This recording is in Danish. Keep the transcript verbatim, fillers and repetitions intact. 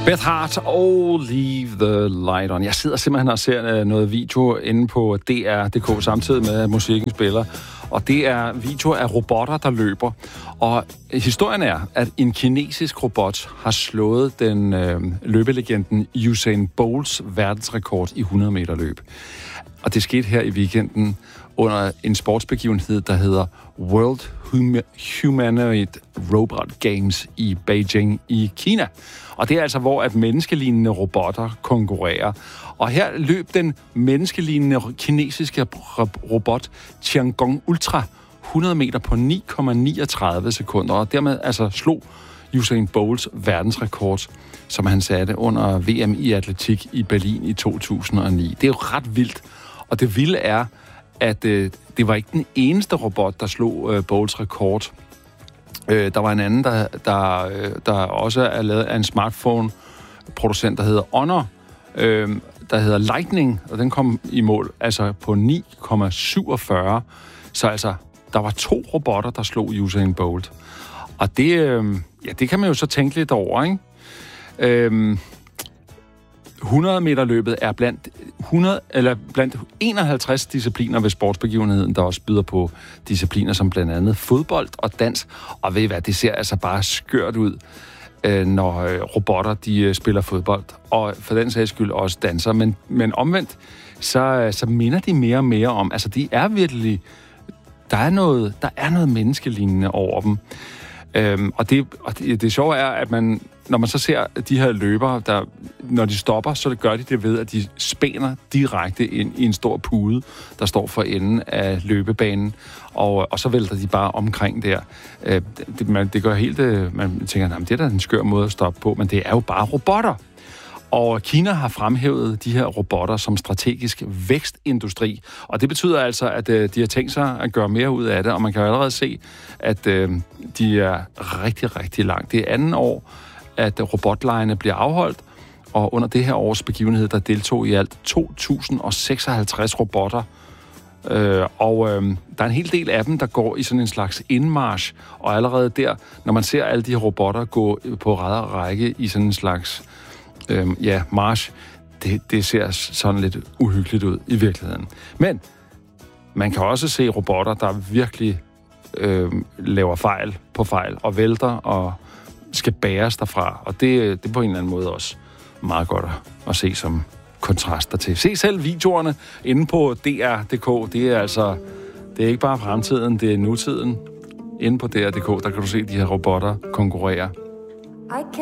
Beth Hart og Leave the Light On. Jeg sidder simpelthen og ser noget video inde på D R punktum D K samtidig med, at musikken spiller. Og det er videoer af robotter, der løber. Og historien er, at en kinesisk robot har slået den øh, løbelegenden Usain Bolts verdensrekord i hundrede meter løb. Og det skete her i weekenden under en sportsbegivenhed, der hedder World Humanoid Robot Games i Beijing i Kina. Og det er altså, hvor at menneskelignende robotter konkurrerer. Og her løb den menneskelignende kinesiske robot Tiangong Ultra hundrede meter på ni komma niogtredive sekunder, og dermed altså slog Usain Bolts verdensrekord, som han satte under V M i atletik i Berlin i to tusind og ni. Det er jo ret vildt, og det vilde er, at øh, det var ikke den eneste robot, der slog øh, Bolts rekord. Øh, der var en anden, der, der, øh, der også er lavet af en smartphone-producent, der hedder Honor, øh, der hedder Lightning, og den kom i mål altså på ni komma syvogfyrre. Så altså, der var to robotter, der slog Usain Bolt. Og det, øh, ja, det kan man jo så tænke lidt over, ikke? Øh, hundrede meter løbet er blandt hundrede eller blandt enoghalvtreds discipliner ved sportsbegivenheden, der også byder på discipliner som blandt andet fodbold og dans. Og ved I hvad, det ser altså bare skørt ud, når robotter de spiller fodbold, og for den sags skyld også danser. Men, men omvendt, så, så minder de mere og mere om, altså de er virkelig, der er noget, der er noget menneskelignende over dem. Øhm, og det, og det, det sjove er, at man, når man så ser de her løbere, der, når de stopper, så gør de det ved, at de spænder direkte ind i en stor pude, der står for enden af løbebanen, og, og så vælter de bare omkring der. Øh, det, man, det gør helt, man tænker, at det er da en skør måde at stoppe på, men det er jo bare robotter. Og Kina har fremhævet de her robotter som strategisk vækstindustri. Og det betyder altså, at øh, de har tænkt sig at gøre mere ud af det. Og man kan jo allerede se, at øh, de er rigtig, rigtig langt. Det er anden år, at robotlejene bliver afholdt. Og under det her års begivenhed, der deltog i alt to tusind og seksoghalvtreds robotter. Øh, og øh, der er en hel del af dem, der går i sådan en slags indmarch. Og allerede der, når man ser alle de her robotter gå på ræd og række i sådan en slags Øhm, ja, march, det, det ser sådan lidt uhyggeligt ud i virkeligheden. Men man kan også se robotter, der virkelig øhm, laver fejl på fejl og vælter og skal bæres derfra. Og det, det er på en eller anden måde også meget godt at, at se som kontraster til. Se selv videoerne inde på D R punktum D K. Det er altså, det er ikke bare fremtiden, det er nutiden. Inde på D R punktum D K, der kan du se de her robotter konkurrere.